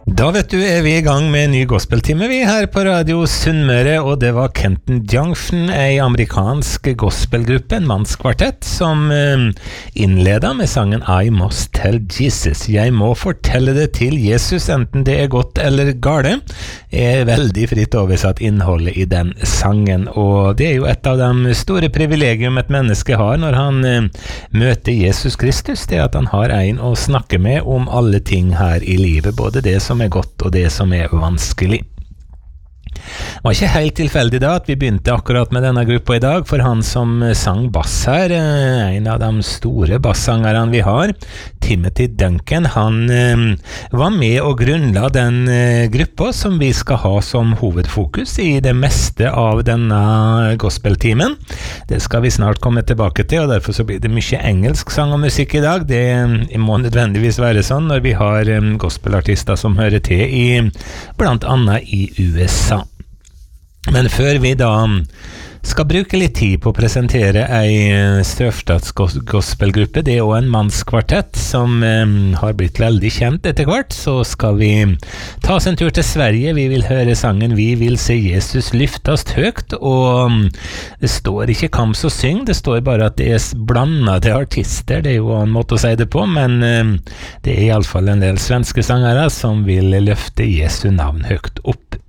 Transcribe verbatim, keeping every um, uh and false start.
Da vet du er vi i gang med en ny gospeltime vi her på Radio Sunnmøre, og det var Kenton Junction, en amerikansk gospelgruppe, en mannskvartett, som eh, innleda med sangen I Must Tell Jesus. Jeg må fortelle det til Jesus, enten det er godt eller gale, er veldig fritt oversatt innholdet i den sangen, og det er jo et av de store privilegium et menneske har når han eh, møter Jesus Kristus, det er at han har en å snakke med om alle ting her i livet, både det som er godt og det som er vanskelig. Det var ikke helt tilfeldig da at vi begynte akkurat med denne gruppa i dag, for han som sang bass her, en av de store bassangerne vi har, Timothy Duncan, han eh, var med og grunnla den eh, gruppa som vi skal ha som hovedfokus i det meste av denne gospeltimen. Det skal vi snart komme tilbake til, og derfor så blir det mye engelsk sang og musikk i dag. Det må nødvendigvis være sånn når vi har eh, gospelartister som hører til i blant annet i U S A. Men før vi da skal bruke litt tid på å presentere ei sørstatsgospelgruppe, det er også en mannskvartett som eh, har blitt veldig kjent etter hvert, så skal vi ta oss en tur til Sverige. Vi vil høre sangen Vi vil se Jesus lyftast høgt, og det står ikke hvem som synger, det står bare at det er blandede artister, det er jo en måte å si det på, men eh, det er i alle fall en del svenske sangere som vil løfte Jesu navn høgt opp.